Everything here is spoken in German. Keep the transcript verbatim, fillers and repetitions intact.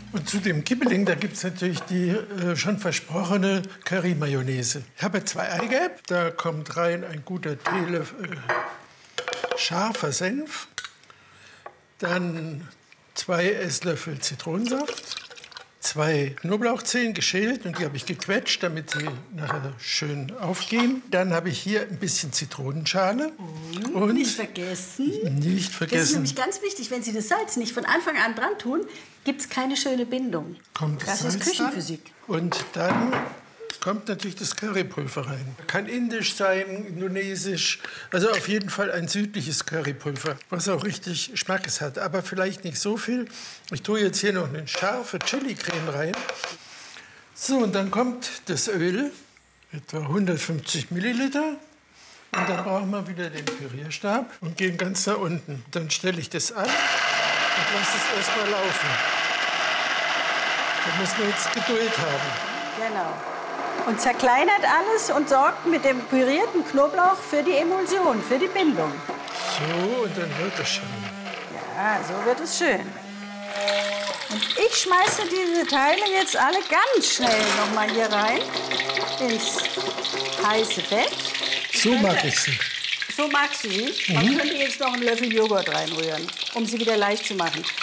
Und zu dem Kibbeling, da gibt es natürlich die äh, schon versprochene Curry-Mayonnaise. Ich habe zwei Eigelb, da kommt rein ein guter Teelöffel äh, scharfer Senf, dann zwei Esslöffel Zitronensaft, zwei Knoblauchzehen geschält und die habe ich gequetscht, damit sie nachher schön aufgehen. Dann habe ich hier ein bisschen Zitronenschale. Und, und nicht vergessen. Nicht vergessen. Das ist nämlich ganz wichtig, wenn Sie das Salz nicht von Anfang an dran tun, gibt es keine schöne Bindung. Kommt das, das Salz ist Küchenphysik. Dann. Und dann kommt natürlich das Currypulver rein. Kann indisch sein, indonesisch, also auf jeden Fall ein südliches Currypulver, was auch richtig Schmackes hat, aber vielleicht nicht so viel. Ich tue jetzt hier noch eine scharfe Chili-Creme rein. So, und dann kommt das Öl, etwa hundertfünfzig Milliliter. Und dann brauchen wir wieder den Pürierstab und gehen ganz nach unten. Dann stelle ich das an und lasse es erst mal laufen. Da muss man jetzt Geduld haben. Genau. Und zerkleinert alles und sorgt mit dem pürierten Knoblauch für die Emulsion, für die Bindung. So, und dann wird es schon. Ja, so wird es schön. Und ich schmeiße diese Teile jetzt alle ganz schnell noch mal hier rein ins heiße Fett. So mag ich sie. So magst du sie? Man könnte jetzt noch einen Löffel Joghurt reinrühren, um sie wieder leicht zu machen.